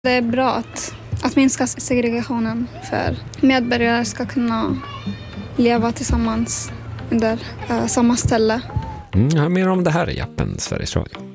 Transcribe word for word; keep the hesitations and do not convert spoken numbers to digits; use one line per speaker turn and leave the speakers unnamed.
Det är bra att, att minska segregationen för medborgare ska kunna leva tillsammans under uh, samma ställe.
Mm, mer om det här i appen Sveriges Radio.